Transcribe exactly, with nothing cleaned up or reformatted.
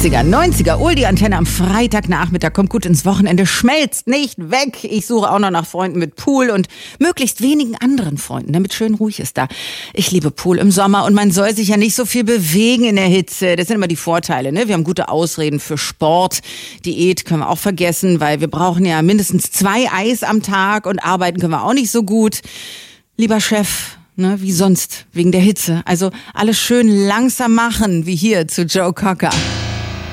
achtziger, neunziger, Oldie-Antenne am Freitagnachmittag, kommt gut ins Wochenende, schmelzt nicht weg. Ich suche auch noch nach Freunden mit Pool und möglichst wenigen anderen Freunden, damit schön ruhig ist da. Ich liebe Pool im Sommer und man soll sich ja nicht so viel bewegen in der Hitze. Das sind immer die Vorteile, ne? Wir haben gute Ausreden für Sport. Diät können wir auch vergessen, weil wir brauchen ja mindestens zwei Eis am Tag und arbeiten können wir auch nicht so gut. Lieber Chef, ne, wie sonst, wegen der Hitze. Also alles schön langsam machen, wie hier zu Joe Cocker.